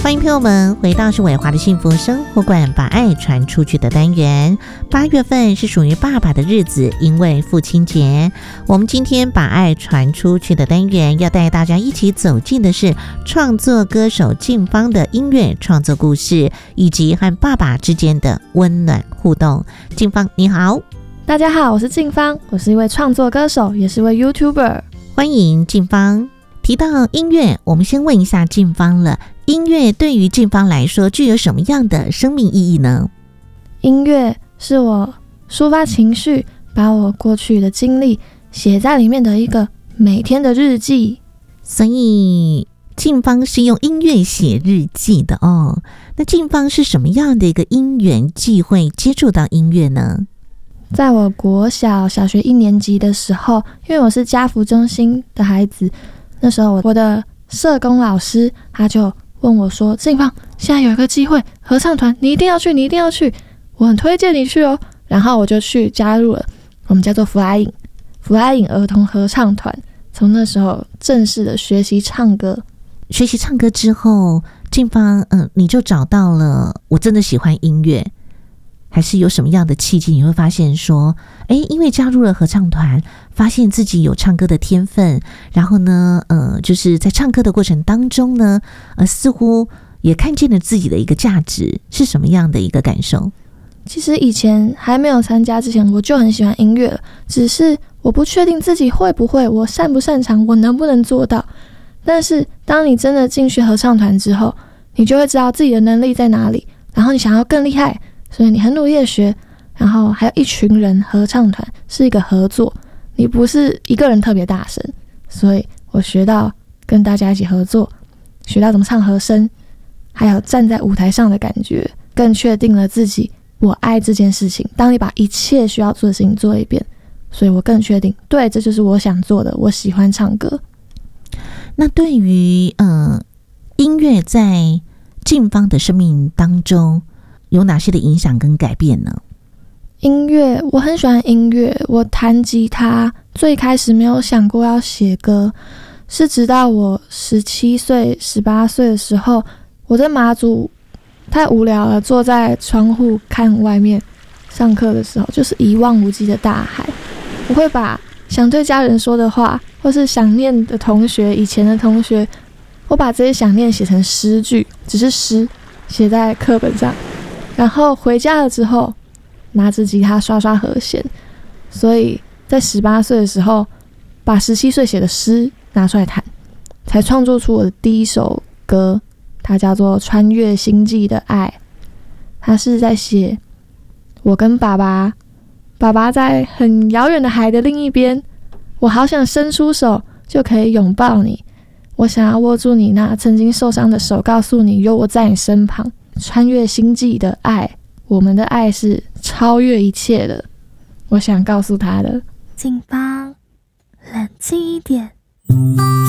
欢迎朋友们回到是伟华的幸福生活馆，把爱传出去的单元。8月份是属于爸爸的日子，因为父亲节。我们今天把爱传出去的单元要带大家一起走进的是创作歌手静芳的音乐创作故事，以及和爸爸之间的温暖互动。静芳你好。 大家好，我是静芳，我是一位创作歌手，也是一位 YouTuber。 欢迎静芳。提到音乐，我们先问一下静芳了，音乐对于静芳来说具有什么样的生命意义呢？ 音乐是我抒发情绪，把我过去的经历写在里面的一个每天的日记。 所以静芳是用音乐写日记的哦。那静芳是什么样的一个因缘际会接触到音乐呢？ 在我国小学1年级的时候，因为我是家福中心的孩子，那时候我的社工老师他就问我说，静芳，现在有一个机会，合唱团你一定要去，你一定要去，我很推荐你去哦。然后我就去加入了我们叫做福来影儿童合唱团，从那时候正式的学习唱歌。 学习唱歌之后，静芳你就找到了我真的喜欢音乐，还是有什么样的契机你会发现说，因为加入了合唱团，发现自己有唱歌的天分，然后呢就是在唱歌的过程当中呢似乎也看见了自己的一个价值，是什么样的一个感受？ 其实以前还没有参加之前，我就很喜欢音乐了，只是我不确定自己会不会，我擅不擅长，我能不能做到。但是当你真的进去合唱团之后，你就会知道自己的能力在哪里，然后你想要更厉害，所以你很努力的学，然后还有一群人合唱团是一个合作，你不是一个人特别大声，所以我学到跟大家一起合作，学到怎么唱和声，还有站在舞台上的感觉，更确定了自己我爱这件事情。当你把一切需要做的事情做一遍，所以我更确定，对，这就是我想做的，我喜欢唱歌。 那对于音乐在静芳的生命当中有哪些的影响跟改变呢？ 音乐，我很喜欢音乐，我弹吉他，最开始没有想过要写歌，是直到我17岁、18岁的时候，我在马祖太无聊了，坐在窗户看外面，上课的时候就是一望无际的大海，我会把想对家人说的话，或是想念的同学，以前的同学，我把这些想念写成诗句，只是诗，写在课本上，然后回家了之后拿着吉他刷刷和弦。所以在18岁的时候把17岁写的诗拿出来弹，才创作出我的第一首歌，它叫做《穿越星际的爱》。它是在写我跟爸爸在很遥远的海的另一边，我好想伸出手就可以拥抱你，我想要握住你那曾经受伤的手，告诉你有我在你身旁。穿越星际的爱，我们的爱是超越一切的，我想告诉他的。 静芳，冷静一点，